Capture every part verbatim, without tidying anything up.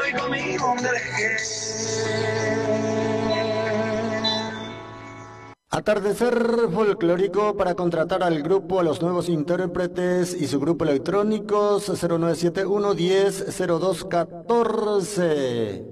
Atardecer folclórico para contratar al grupo a los nuevos intérpretes y su grupo electrónicos cero nueve siete uno diez cero dos catorce.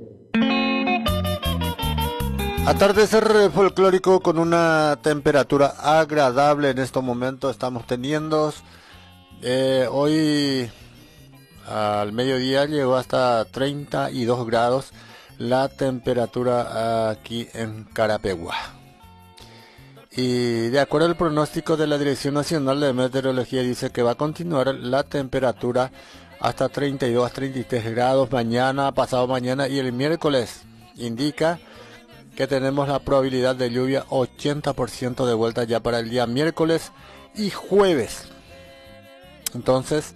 Atardecer folclórico con una temperatura agradable en estos momentos estamos teniendo. Eh, hoy al mediodía llegó hasta treinta y dos grados la temperatura aquí en Carapegua. Y de acuerdo al pronóstico de la Dirección Nacional de Meteorología dice que va a continuar la temperatura hasta treinta y dos a treinta y tres grados mañana, pasado mañana y el miércoles. Indica que tenemos la probabilidad de lluvia ochenta por ciento de vuelta ya para el día miércoles y jueves. Entonces,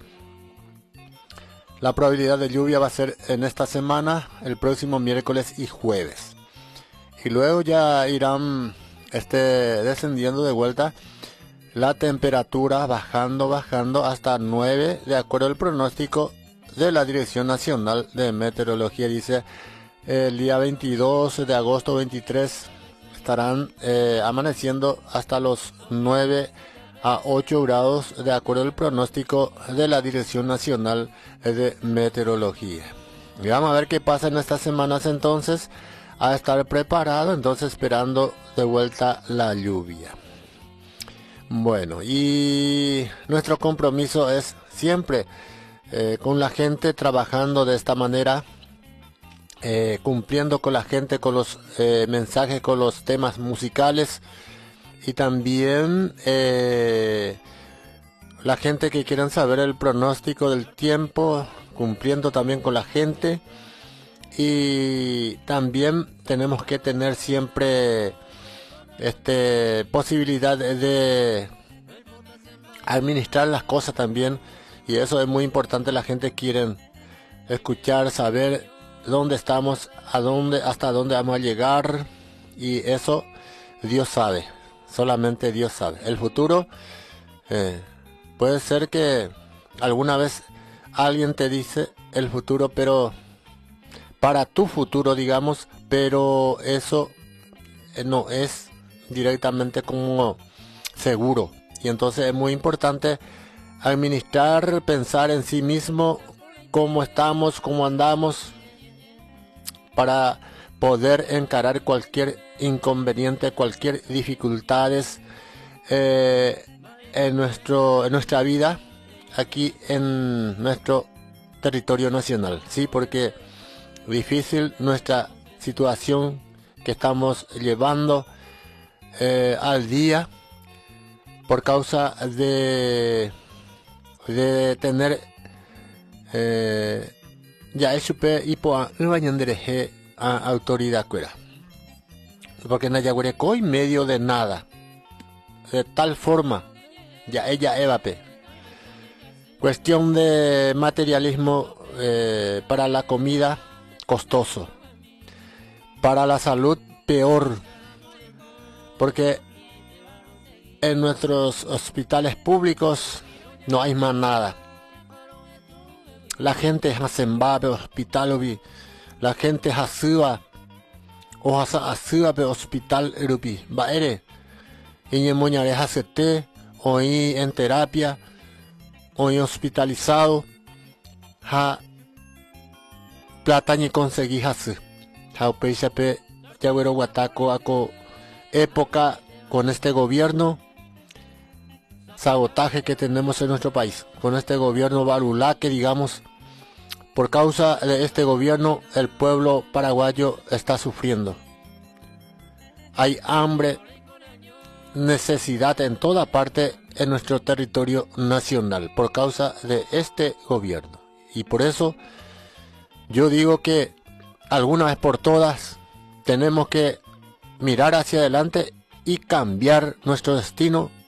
la probabilidad de lluvia va a ser en esta semana, el próximo miércoles y jueves. Y luego ya irán este, descendiendo de vuelta la temperatura, bajando, bajando hasta nueve, de acuerdo al pronóstico de la Dirección Nacional de Meteorología. Dice, el día veintidós de agosto, veintitrés, estarán eh, amaneciendo hasta los nueve a ocho grados, de acuerdo al pronóstico de la Dirección Nacional de Meteorología. Y vamos a ver qué pasa en estas semanas entonces, a estar preparado, entonces esperando de vuelta la lluvia. Bueno, y nuestro compromiso es siempre eh, con la gente, trabajando de esta manera, eh, cumpliendo con la gente, con los eh, mensajes, con los temas musicales, y también eh, la gente que quieran saber el pronóstico del tiempo, cumpliendo también con la gente. Y también tenemos que tener siempre este posibilidad de administrar las cosas también, y eso es muy importante. La gente quiere escuchar, saber dónde estamos, a dónde, hasta dónde vamos a llegar, y eso Dios sabe, solamente Dios sabe. El futuro eh, puede ser que alguna vez alguien te dice el futuro, pero para tu futuro, digamos, pero eso no es directamente como seguro. Y entonces es muy importante administrar, pensar en sí mismo, cómo estamos, cómo andamos, para poder encarar cualquier inconveniente, cualquier dificultades eh, en, nuestro, en nuestra vida, aquí en nuestro territorio nacional, ¿sí? Porque difícil nuestra situación que estamos llevando eh, al día por causa de de tener eh, ya hecho y por a autoridad cuera, porque en Ayaguareco y medio de nada, de tal forma ya ella evape cuestión de materialismo eh, para la comida costoso, para la salud peor, porque en nuestros hospitales públicos no hay más nada. La gente hacen babe hospital, la gente hacía o hacía hospital erupi, baere, y en moñare hacete, o en terapia, o en hospitalizado, ha plata ni conseguí hacer. Jaupeishape Yaguero Guataco Aco época con este gobierno sabotaje que tenemos en nuestro país, con este gobierno barulá que digamos, por causa de este gobierno el pueblo paraguayo está sufriendo. Hay hambre, necesidad en toda parte en nuestro territorio nacional por causa de este gobierno. Y por eso yo digo que alguna vez por todas tenemos que mirar hacia adelante y cambiar nuestro destino